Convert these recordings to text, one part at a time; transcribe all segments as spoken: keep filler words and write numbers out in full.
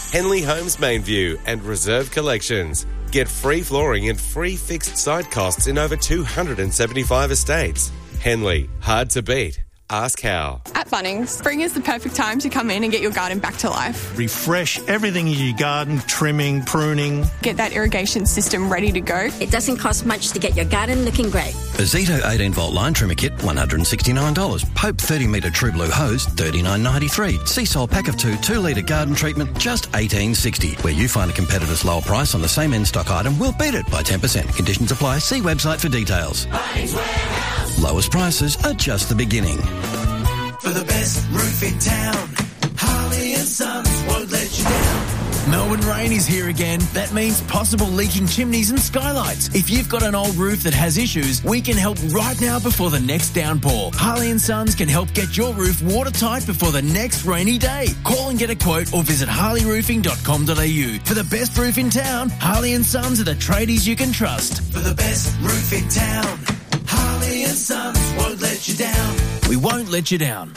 Henley Homes Mainview and Reserve Collections. Get free flooring and free fixed site costs in over two hundred seventy-five estates. Henley, hard to beat. Ask how. At Bunnings, spring is the perfect time to come in and get your garden back to life. Refresh everything in your garden, trimming, pruning. Get that irrigation system ready to go. It doesn't cost much to get your garden looking great. A Zito eighteen volt line trimmer kit, one hundred sixty-nine dollars. Pope thirty metre True Blue hose, thirty-nine ninety-three. Seasol pack of two, two litre garden treatment, just eighteen sixty. Where you find a competitor's lower price on the same in-stock item, we'll beat it by ten percent. Conditions apply. See website for details. Bunnings Warehouse. Lowest prices are just the beginning. For the best roof in town, Harley and Sons won't let you down. Melbourne rain is here again. That means possible leaking chimneys and skylights. If you've got an old roof that has issues, we can help right now before the next downpour. Harley and Sons can help get your roof watertight before the next rainy day. Call and get a quote or visit harley roofing dot com dot a u. For the best roof in town, Harley and Sons are the tradies you can trust. For the best roof in town, Harley and Sons won't let you down. We won't let you down.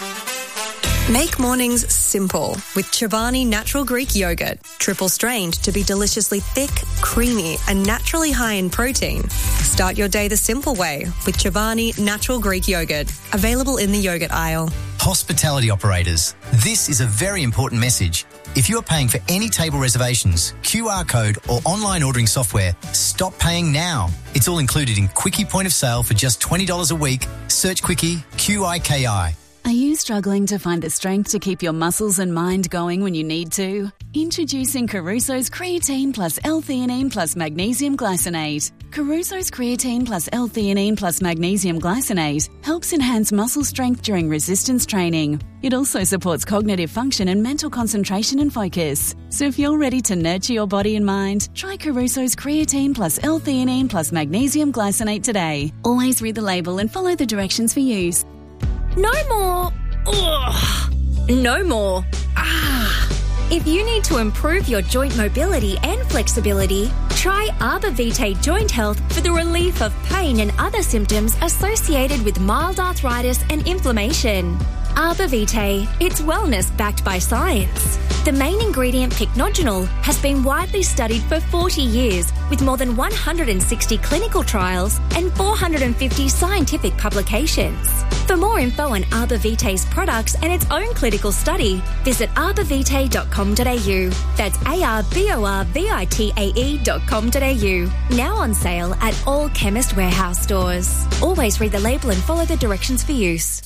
Make mornings simple with Chobani Natural Greek Yogurt. Triple strained to be deliciously thick, creamy and naturally high in protein. Start your day the simple way with Chobani Natural Greek Yogurt. Available in the yogurt aisle. Hospitality operators, this is a very important message. If you are paying for any table reservations, Q R code or online ordering software, stop paying now. It's all included in Quickie Point of Sale for just twenty dollars a week. Search Quickie, Q I K I. Are you struggling to find the strength to keep your muscles and mind going when you need to? Introducing Caruso's Creatine plus L-theanine plus Magnesium Glycinate. Caruso's Creatine plus L-theanine plus Magnesium Glycinate helps enhance muscle strength during resistance training. It also supports cognitive function and mental concentration and focus. So if you're ready to nurture your body and mind, try Caruso's Creatine plus L-theanine plus Magnesium Glycinate today. Always read the label and follow the directions for use. No more. Ugh. No more. Ah. If you need to improve your joint mobility and flexibility, try Arbor Vitae Joint Health for the relief of pain and other symptoms associated with mild arthritis and inflammation. Arbor Vitae, it's wellness backed by science. The main ingredient, pycnogenol, has been widely studied for forty years with more than one hundred sixty clinical trials and four hundred fifty scientific publications. For more info on Arbor Vitae's products and its own clinical study, visit arbor vitae dot com dot a u. That's A R B O R V I T A E dot com dot a u. Now on sale at all Chemist Warehouse stores. Always read the label and follow the directions for use.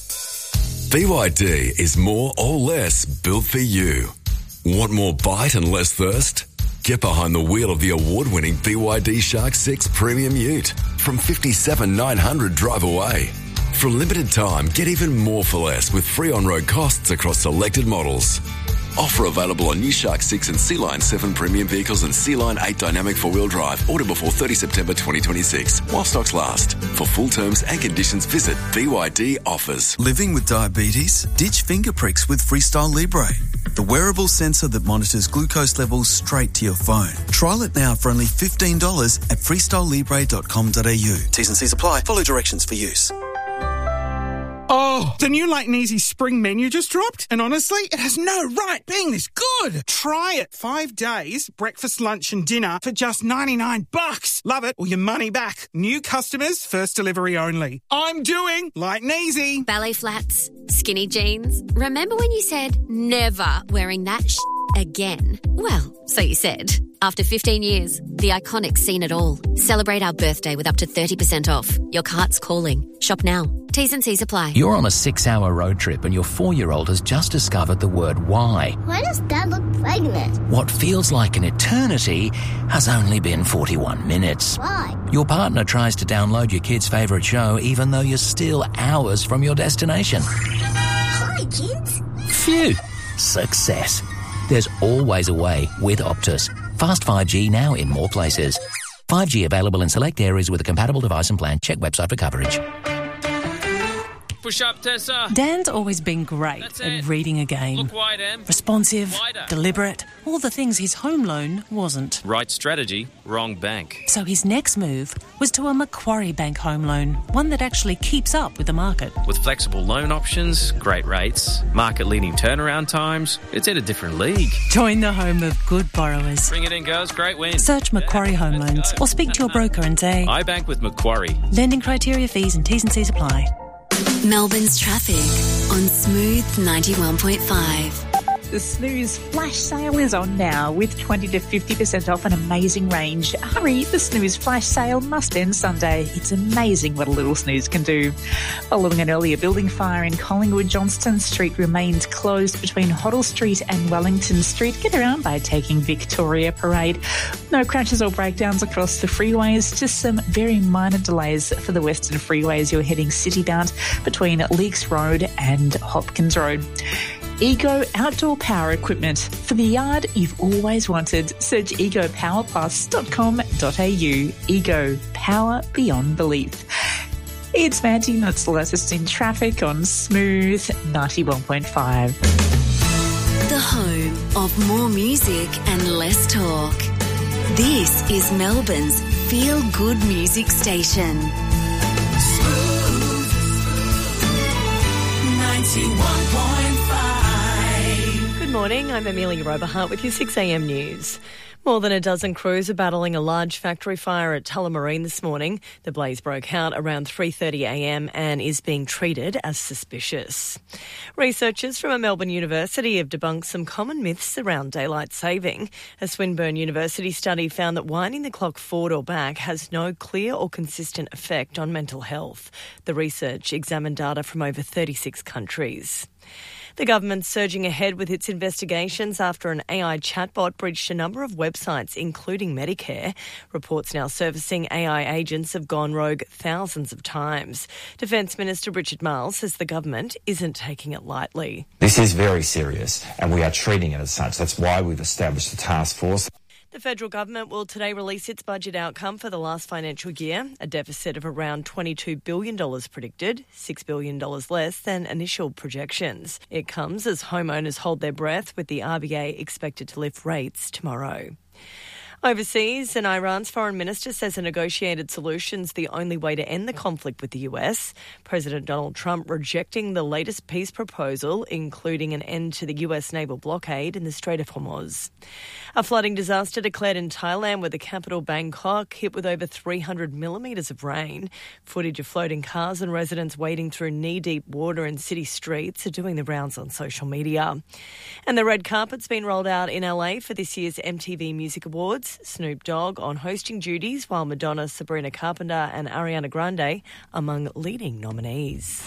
B Y D is more or less built for you. Want more bite and less thirst? Get behind the wheel of the award-winning B Y D Shark six Premium Ute from fifty-seven thousand nine hundred drive away. For a limited time, get even more for less with free on-road costs across selected models. Offer available on new Shark six and Sea Line seven premium vehicles and Sea Line eight dynamic four-wheel drive. Order before thirtieth September twenty twenty-six while stocks last. For full terms and conditions, visit B Y D Offers. Living with diabetes? Ditch finger pricks with Freestyle Libre, the wearable sensor that monitors glucose levels straight to your phone. Trial it now for only fifteen dollars at freestyle libre dot com dot a u. T's and C's apply. Follow directions for use. Oh, the new Light and Easy spring menu just dropped, and honestly, it has no right being this good. Try it. Five days, breakfast, lunch and dinner for just ninety-nine bucks. Love it or your money back. New customers, first delivery only. I'm doing Light and Easy. Ballet flats, skinny jeans. Remember when you said never wearing that sh- again? Well, so you said. After fifteen years, the iconic seen it all. Celebrate our birthday with up to thirty percent off. Your cart's calling. Shop now. T's and C's apply. You're on a six-hour road trip and your four-year-old has just discovered the word why. Why does Dad look pregnant? What feels like an eternity has only been forty-one minutes. Why? Your partner tries to download your kid's favourite show even though you're still hours from your destination. Hi, kids. Phew. Success. There's always a way with Optus. Fast five G now in more places. five G available in select areas with a compatible device and plan. Check website for coverage. Push up, Tessa. Dan's always been great That's at it. reading a game. Look wide, Em. Responsive, Wider. deliberate, all the things his home loan wasn't. Right strategy, wrong bank. So his next move was to a Macquarie Bank home loan, one that actually keeps up with the market. With flexible loan options, great rates, market-leading turnaround times, it's in a different league. Join the home of good borrowers. Bring it in, girls. Great win. Search Macquarie Home Loans or speak to your broker and say, I bank with Macquarie. Lending criteria, fees and T's and C's apply. Melbourne's traffic on Smooth ninety-one point five. The Snooze flash sale is on now with twenty to fifty percent off an amazing range. Hurry, the Snooze flash sale must end Sunday. It's amazing what a little snooze can do. Following an earlier building fire in Collingwood, Johnston Street remains closed between Hoddle Street and Wellington Street. Get around by taking Victoria Parade. No crashes or breakdowns across the freeways, just some very minor delays for the western freeways. You're heading city-bound between Leaks Road and Hopkins Road. Ego Outdoor Power Equipment for the yard you've always wanted. Search ego power plus dot com dot a u. Ego, power beyond belief. It's Mandy, that's the latest in traffic on Smooth ninety-one point five. The home of more music and less talk. This is Melbourne's feel-good music station. Smooth ninety-one point five. Good morning, I'm Amelia Roberhart with your six a m news. More than a dozen crews are battling a large factory fire at Tullamarine this morning. The blaze broke out around three thirty a m and is being treated as suspicious. Researchers from a Melbourne university have debunked some common myths around daylight saving. A Swinburne University study found that winding the clock forward or back has no clear or consistent effect on mental health. The research examined data from over thirty-six countries. The government's surging ahead with its investigations after an A I chatbot breached a number of websites, including Medicare. Reports now surfacing A I agents have gone rogue thousands of times. Defence Minister Richard Marles says the government isn't taking it lightly. This is very serious and we are treating it as such. That's why we've established a task force. The federal government will today release its budget outcome for the last financial year, a deficit of around twenty-two billion dollars predicted, six billion dollars less than initial projections. It comes as homeowners hold their breath, with the R B A expected to lift rates tomorrow. Overseas, and Iran's foreign minister says a negotiated solution's the only way to end the conflict with the U S. President Donald Trump rejecting the latest peace proposal, including an end to the U S naval blockade in the Strait of Hormuz. A flooding disaster declared in Thailand, with the capital Bangkok hit with over three hundred millimetres of rain. Footage of floating cars and residents wading through knee-deep water in city streets are doing the rounds on social media. And the red carpet's been rolled out in L A for this year's M T V Music Awards. Snoop Dogg on hosting duties, while Madonna, Sabrina Carpenter and Ariana Grande among leading nominees.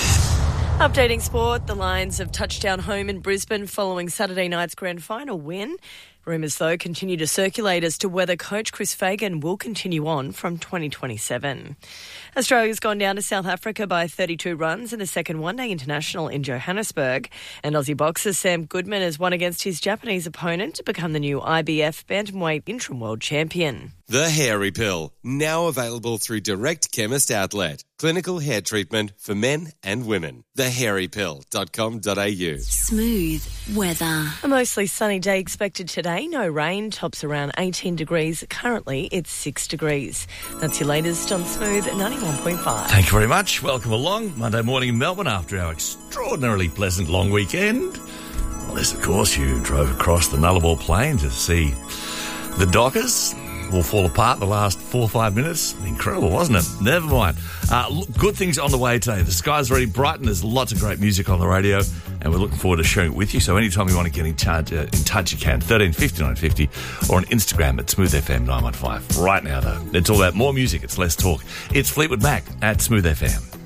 Updating sport, the Lions have touched down home in Brisbane following Saturday night's grand final win. Rumours, though, continue to circulate as to whether coach Chris Fagan will continue on from twenty twenty-seven. Australia's gone down to South Africa by thirty-two runs in the second one-day international in Johannesburg. And Aussie boxer Sam Goodman has won against his Japanese opponent to become the new I B F Bantamweight Interim World Champion. The Hairy Pill, now available through Direct Chemist Outlet. Clinical hair treatment for men and women. the hairy pill dot com dot a u. Smooth weather. A mostly sunny day expected today. No rain. Tops around eighteen degrees. Currently, it's six degrees. That's your latest on Smooth ninety-one point five. Thank you very much. Welcome along. Monday morning in Melbourne after our extraordinarily pleasant long weekend. Unless, of course, you drove across the Nullarbor Plain to see the Dockers will fall apart the last four or five minutes. Incredible, wasn't it? Never mind. Uh, look, good things on the way today. The sky's already bright and there's lots of great music on the radio, and we're looking forward to sharing it with you. So anytime you want to get in touch, uh, in touch you can. thirteen fifty, nine fifty or on Instagram at Smooth F M nine one five. Right now, though, it's all about more music. It's less talk. It's Fleetwood Mac at Smooth F M.